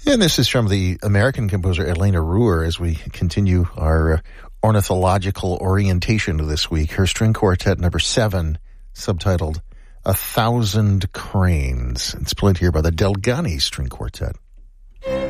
And this is from the American composer Elena Ruhr as we continue our ornithological orientation this week. Her string quartet number 7, subtitled 1,000 Cranes. It's played here by the Delgani String Quartet.